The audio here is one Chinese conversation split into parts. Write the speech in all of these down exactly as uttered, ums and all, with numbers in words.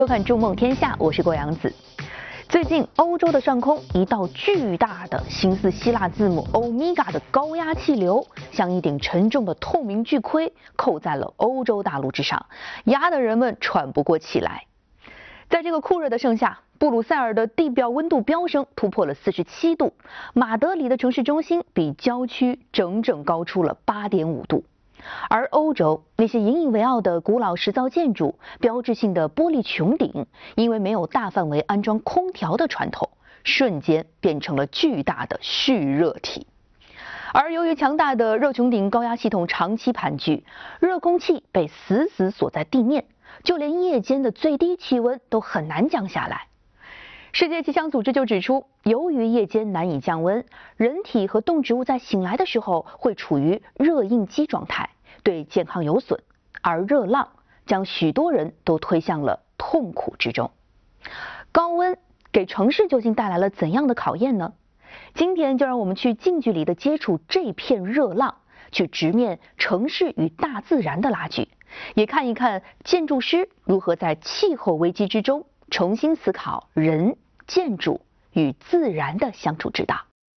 收看《筑梦天下》，我是郭阳子。最近，欧洲的上空，一道巨大的形似希腊字母欧米伽的高压气流，像一顶沉重的透明巨盔，扣在了欧洲大陆之上，压得人们喘不过气来。在这个酷热的盛夏，布鲁塞尔的地表温度飙升，突破了四十七度；马德里的城市中心比郊区整整高出了八点五度。而欧洲那些引以为傲的古老石造建筑、标志性的玻璃穹顶，因为没有大范围安装空调的传统，瞬间变成了巨大的蓄热体。而由于强大的热穹顶高压系统长期盘踞，热空气被死死锁在地面，就连夜间的最低气温都很难降下来。世界气象组织就指出，由于夜间难以降温，人体和动植物在醒来的时候会处于热应激状态，对健康有损，而热浪将许多人都推向了痛苦之中。高温给城市究竟带来了怎样的考验呢？今天就让我们去近距离的接触这片热浪，去直面城市与大自然的拉锯，也看一看建筑师如何在气候危机之中重新思考人、建筑与自然的相处之道。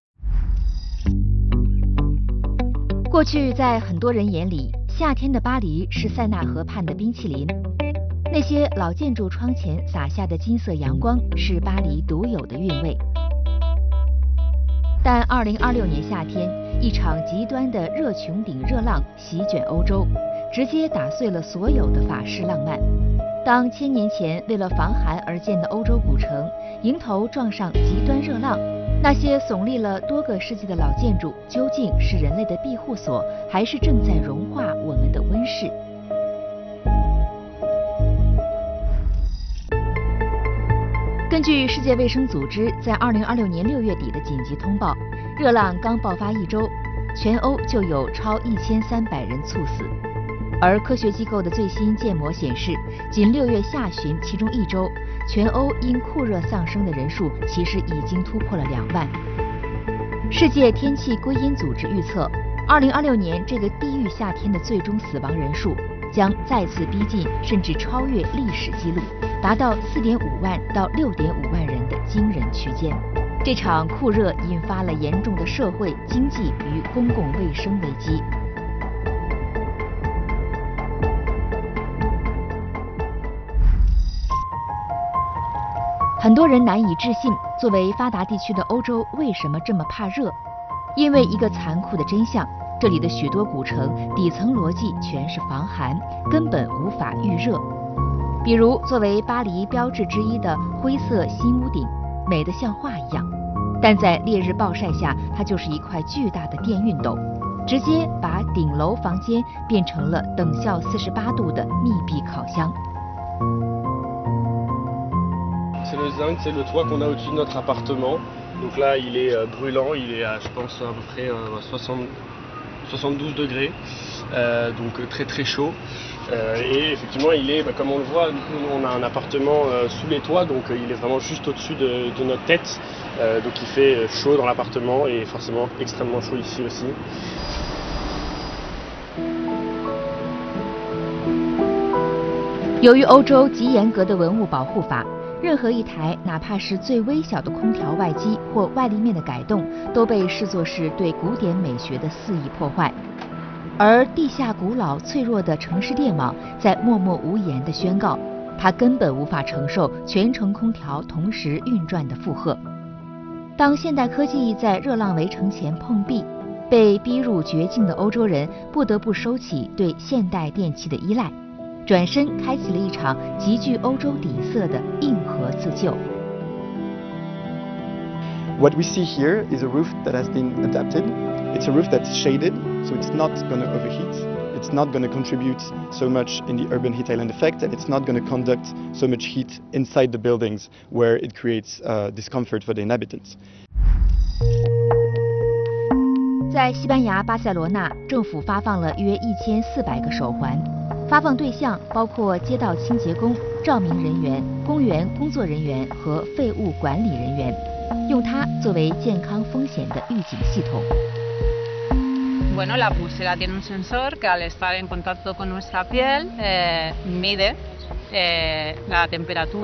过去在很多人眼里，夏天的巴黎是塞纳河畔的冰淇淋，那些老建筑窗前洒下的金色阳光是巴黎独有的韵味。但二零二六年夏天，一场极端的热穹顶热浪席卷欧洲，直接打碎了所有的法式浪漫。当千年前为了防寒而建的欧洲古城迎头撞上极端热浪，那些耸立了多个世纪的老建筑究竟是人类的庇护所，还是正在融化我们的温室？根据世界卫生组织在二零二六年六月底的紧急通报，热浪刚爆发一周，全欧就有超一千三百人猝死。而科学机构的最新建模显示，仅六月下旬其中一周，全欧因酷热丧生的人数其实已经突破了两万。世界天气归因组织预测，二零二六年这个地狱夏天的最终死亡人数将再次逼近甚至超越历史记录，达到四点五万到六点五万人的惊人区间。这场酷热引发了严重的社会、经济与公共卫生危机。很多人难以置信，作为发达地区的欧洲为什么这么怕热？因为一个残酷的真相，这里的许多古城底层逻辑全是防寒，根本无法预热。比如作为巴黎标志之一的灰色新屋顶，美得像画一样，但在烈日暴晒下，它就是一块巨大的电熨斗，直接把顶楼房间变成了等效四十八度的密闭烤箱。 C'est le zinc, c'est le toit qu'on a au-dessus de notre appartement. Donc là, il est euh, brûlant, il est à, je pense, à peu près euh, soixante, soixante-douze degrés, euh, donc euh, très très chaud. Euh, et effectivement, il est, bah, comme on le voit, nous, on a un appartement euh, sous les toits, donc euh, il est vraiment juste au-dessus de, de notre tête. Euh, donc il fait chaud dans l'appartement et forcément extrêmement chaud ici aussi. 由于欧洲极严格的文物保护法，任何一台哪怕是最微小的空调外机或外立面的改动，都被视作是对古典美学的肆意破坏。而地下古老脆弱的城市电网在默默无言地宣告，它根本无法承受全程空调同时运转的负荷。当现代科技在热浪围城前碰壁，被逼入绝境的欧洲人不得不收起对现代电器的依赖，转身开启了一场极具欧洲底色的硬核自救。 What we see here is a roof that has been adapted. It's a roof that's shaded, so it's not going to overheat. It's not going to contribute so much in the urban heat island effect, and it's not going to conduct so much heat inside the buildings where it creates uh, discomfort for the inhabitants. 在西班牙巴塞罗那，政府发放了约一千四百个手环，发放对象包括街道清洁工、照明人员、公园工作人员和废物管理人员，用它作为健康风险的预警系统。 Bueno, la pulsera tiene un sensor que al estar en contacto con nuestra piel eh, mide eh, la temperatura